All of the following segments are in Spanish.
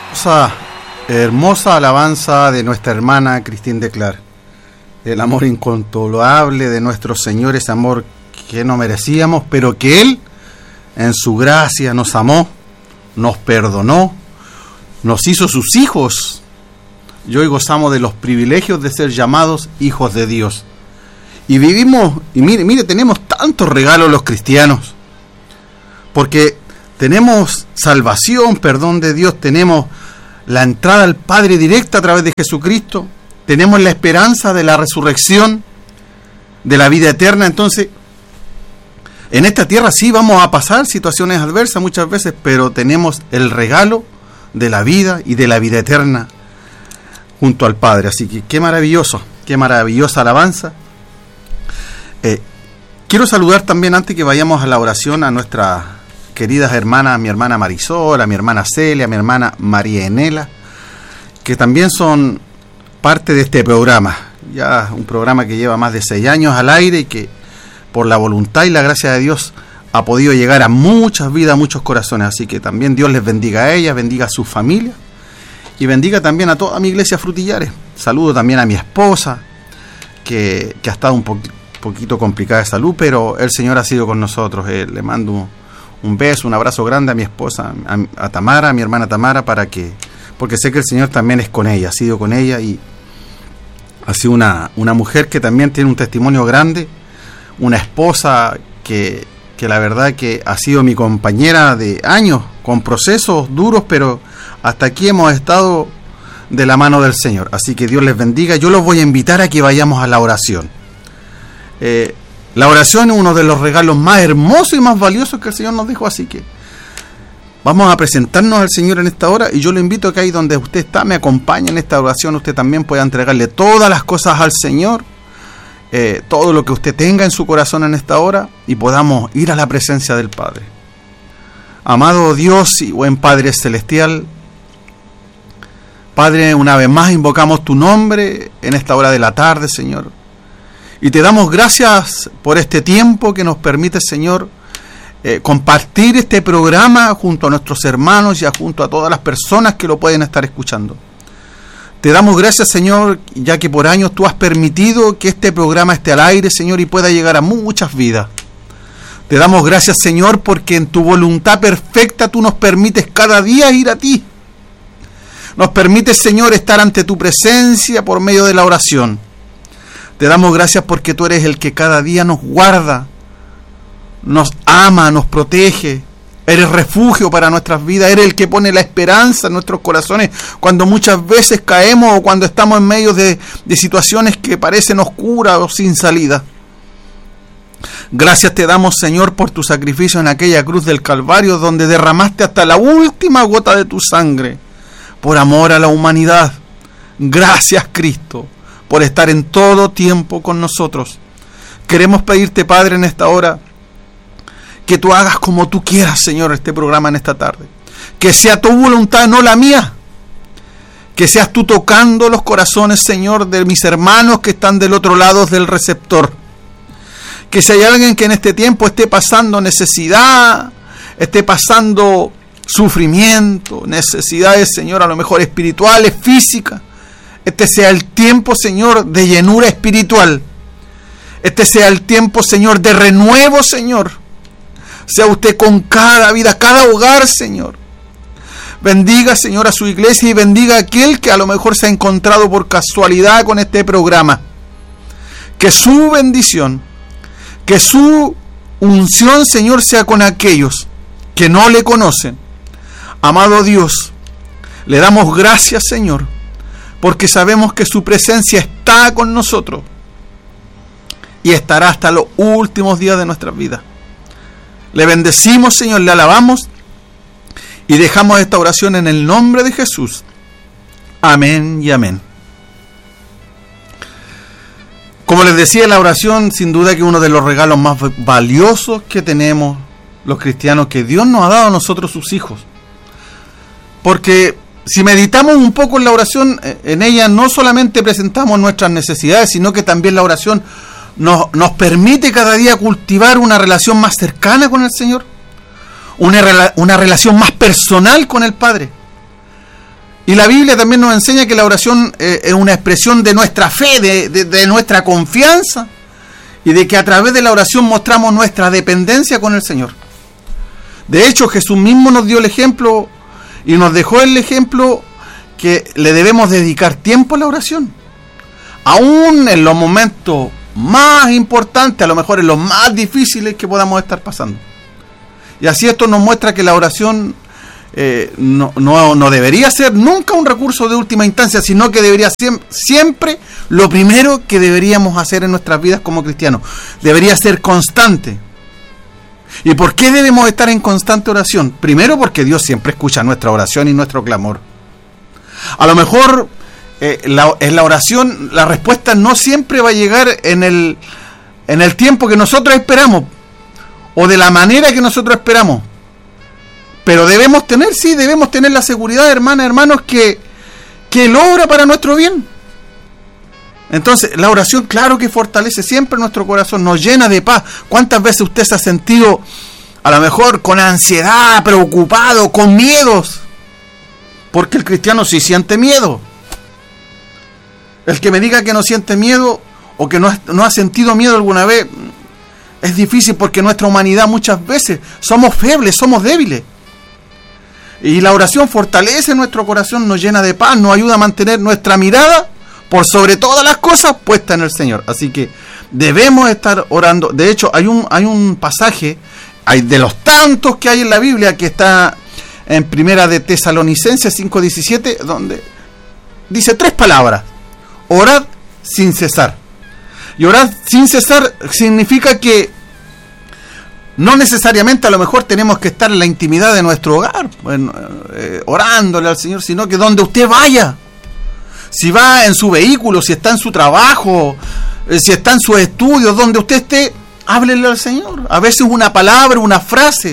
Hermosa alabanza de nuestra hermana Christine Declar. El amor incontrolable de nuestro Señor, ese amor que no merecíamos, pero que Él, en su gracia, nos amó, nos perdonó, nos hizo sus hijos. Y hoy gozamos de los privilegios de ser llamados hijos de Dios. Y vivimos, y mire, tenemos tantos regalos los cristianos. Porque tenemos salvación, perdón de Dios, tenemos la entrada al Padre directa a través de Jesucristo, tenemos la esperanza de la resurrección, de la vida eterna. Entonces, en esta tierra sí vamos a pasar situaciones adversas muchas veces, pero tenemos el regalo de la vida y de la vida eterna junto al Padre. Así que qué maravillosa alabanza. Quiero saludar también, antes que vayamos a la oración, a nuestras queridas hermanas, a mi hermana Marisol, a mi hermana Celia, a mi hermana María Enela, que también son parte de este programa. Ya un programa que lleva más de 6 años al aire y que por la voluntad y la gracia de Dios ha podido llegar a muchas vidas, a muchos corazones. Así que también Dios les bendiga a ellas, bendiga a sus familias y bendiga también a toda mi iglesia Frutillares. Saludo también a mi esposa, que ha estado un poquito complicada de salud, pero el Señor ha sido con nosotros. Le mando un beso, un abrazo grande a mi esposa, a Tamara, a mi hermana Tamara, porque sé que el Señor también es con ella, ha sido con ella y ha sido una mujer que también tiene un testimonio grande, una esposa que la verdad que ha sido mi compañera de años, con procesos duros, pero hasta aquí hemos estado de la mano del Señor. Así que Dios les bendiga. Yo los voy a invitar a que vayamos a la oración. La oración es uno de los regalos más hermosos y más valiosos que el Señor nos dejó, así que vamos a presentarnos al Señor en esta hora, y yo lo invito a que ahí donde usted está me acompañe en esta oración. Usted también pueda entregarle todas las cosas al Señor, todo lo que usted tenga en su corazón en esta hora, y podamos ir a la presencia del Padre. Amado Dios y buen Padre Celestial, Padre, una vez más invocamos tu nombre en esta hora de la tarde, Señor. Y te damos gracias por este tiempo que nos permite, Señor, compartir este programa junto a nuestros hermanos y junto a todas las personas que lo pueden estar escuchando. Te damos gracias, Señor, ya que por años tú has permitido que este programa esté al aire, Señor, y pueda llegar a muchas vidas. Te damos gracias, Señor, porque en tu voluntad perfecta tú nos permites cada día ir a ti. Nos permites, Señor, estar ante tu presencia por medio de la oración. Te damos gracias porque tú eres el que cada día nos guarda, nos ama, nos protege. Eres refugio para nuestras vidas, eres el que pone la esperanza en nuestros corazones cuando muchas veces caemos o cuando estamos en medio de situaciones que parecen oscuras o sin salida. Gracias te damos, Señor, por tu sacrificio en aquella cruz del Calvario, donde derramaste hasta la última gota de tu sangre por amor a la humanidad. Gracias, Cristo, por estar en todo tiempo con nosotros. Queremos pedirte, Padre, en esta hora, que tú hagas como tú quieras, Señor, este programa en esta tarde. Que sea tu voluntad, no la mía. Que seas tú tocando los corazones, Señor, de mis hermanos que están del otro lado del receptor. Que si hay alguien que en este tiempo esté pasando necesidad, esté pasando sufrimiento, necesidades, Señor, a lo mejor espirituales, físicas, este sea el tiempo, Señor, de llenura espiritual. Este sea el tiempo, Señor, de renuevo, Señor. Sea usted con cada vida, cada hogar, Señor. Bendiga, Señor, a su iglesia y bendiga a aquel que a lo mejor se ha encontrado por casualidad con este programa. Que su bendición, que su unción, Señor, sea con aquellos que no le conocen. Amado Dios, le damos gracias, Señor, porque sabemos que su presencia está con nosotros y estará hasta los últimos días de nuestras vidas. Le bendecimos, Señor, le alabamos y dejamos esta oración en el nombre de Jesús. Amén y amén. Como les decía, la oración sin duda que es uno de los regalos más valiosos que tenemos los cristianos, que Dios nos ha dado a nosotros, sus hijos. Porque si meditamos un poco en la oración, en ella no solamente presentamos nuestras necesidades, sino que también la oración nos permite cada día cultivar una relación más cercana con el Señor, una relación más personal con el Padre. Y la Biblia también nos enseña que la oración es una expresión de nuestra fe, de nuestra confianza, y de que a través de la oración mostramos nuestra dependencia con el Señor. De hecho, Jesús mismo nos dio el ejemplo y nos dejó el ejemplo que le debemos dedicar tiempo a la oración. Aún en los momentos más importantes, a lo mejor en los más difíciles que podamos estar pasando. Y así esto nos muestra que la oración no debería ser nunca un recurso de última instancia, sino que debería ser siempre lo primero que deberíamos hacer en nuestras vidas como cristianos. Debería ser constante. ¿Y por qué debemos estar en constante oración? Primero, porque Dios siempre escucha nuestra oración y nuestro clamor. A lo mejor en la oración la respuesta no siempre va a llegar en el tiempo que nosotros esperamos o de la manera que nosotros esperamos. Pero debemos tener la seguridad, hermanas, hermanos, que Él obra para nuestro bien. Entonces, la oración, claro que fortalece siempre nuestro corazón, nos llena de paz. ¿Cuántas veces usted se ha sentido, a lo mejor, con ansiedad, preocupado, con miedos? Porque el cristiano sí siente miedo. El que me diga que no siente miedo o que no ha sentido miedo alguna vez, es difícil, porque nuestra humanidad muchas veces somos febles, somos débiles. Y la oración fortalece nuestro corazón, nos llena de paz, nos ayuda a mantener nuestra mirada por sobre todas las cosas puesta en el Señor. Así que debemos estar orando. De hecho, hay un pasaje, de los tantos que hay en la Biblia, que está en Primera de Tesalonicenses 5:17, donde dice 3 palabras: orad sin cesar. Y orar sin cesar significa que no necesariamente a lo mejor tenemos que estar en la intimidad de nuestro hogar, orándole al Señor, sino que donde usted vaya, si va en su vehículo, si está en su trabajo, si está en sus estudios, donde usted esté, háblele al Señor. A veces una palabra, una frase.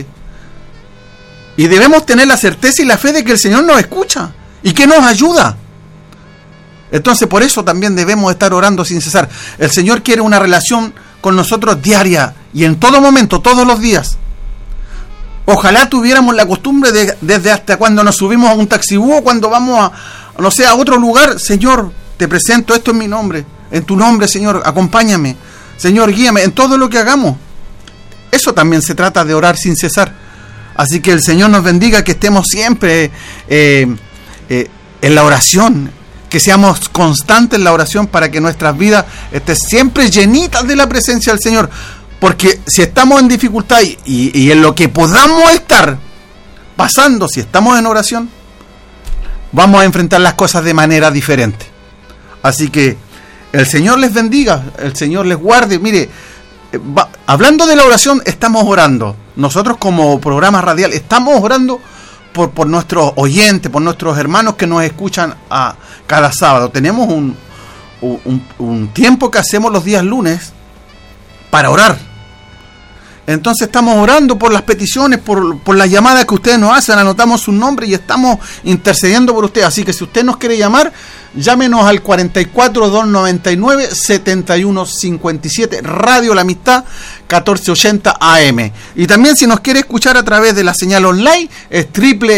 Y debemos tener la certeza y la fe de que el Señor nos escucha y que nos ayuda. Entonces, por eso también debemos estar orando sin cesar. El Señor quiere una relación con nosotros diaria y en todo momento, todos los días. Ojalá tuviéramos la costumbre desde hasta cuando nos subimos a un taxibús, cuando vamos a otro lugar: Señor, te presento esto en mi nombre, en tu nombre, Señor, acompáñame, Señor, guíame en todo lo que hagamos. Eso también se trata de orar sin cesar. Así que el Señor nos bendiga, que estemos siempre en la oración, que seamos constantes en la oración, para que nuestras vidas estén siempre llenitas de la presencia del Señor. Porque si estamos en dificultad y en lo que podamos estar pasando, si estamos en oración, vamos a enfrentar las cosas de manera diferente. Así que el Señor les bendiga, el Señor les guarde. Mire, hablando de la oración, estamos orando. Nosotros como programa radial estamos orando por nuestros oyentes, por nuestros hermanos que nos escuchan cada sábado. Tenemos un tiempo que hacemos los días lunes para orar. Entonces estamos orando por las peticiones, por las llamadas que ustedes nos hacen, anotamos su nombre y estamos intercediendo por ustedes. Así que si usted nos quiere llamar, llámenos al 44-299-7157, Radio La Amistad, 1480 AM. Y también, si nos quiere escuchar a través de la señal online, es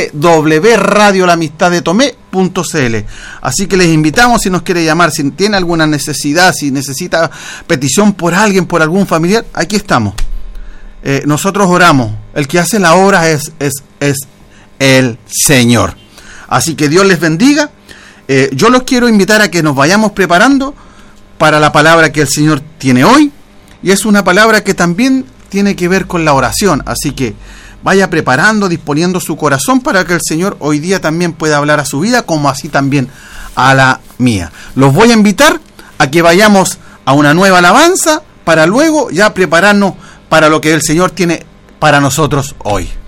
www.radiolamistaddetomé.cl. Así que les invitamos, si nos quiere llamar, si tiene alguna necesidad, si necesita petición por alguien, por algún familiar, aquí estamos. Nosotros oramos. El que hace la obra es el Señor. Así que Dios les bendiga. Yo los quiero invitar a que nos vayamos preparando para la palabra que el Señor tiene hoy, y es una palabra que también tiene que ver con la oración. Así que vaya preparando, disponiendo su corazón para que el Señor hoy día también pueda hablar a su vida, como así también a la mía. Los voy a invitar a que vayamos a una nueva alabanza para luego ya prepararnos para lo que el Señor tiene para nosotros hoy.